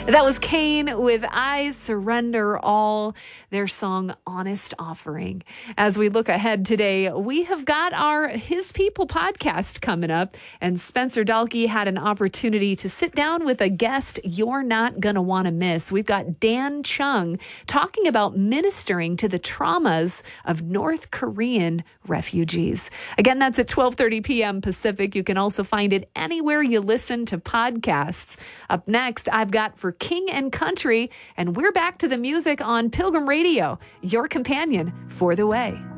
That was Kane with I Surrender All, their song Honest Offering. As we look ahead today, we have got our His People podcast coming up, and Spencer Dalkey had an opportunity to sit down with a guest you're not going to want to miss. We've got Dan Chung talking about ministering to the traumas of North Korean refugees. Again, that's at 12:30 p.m. Pacific. You can also find it anywhere you listen to podcasts. Up next, I've got For King and Country, and we're back to the music on Pilgrim Radio, your companion for the way.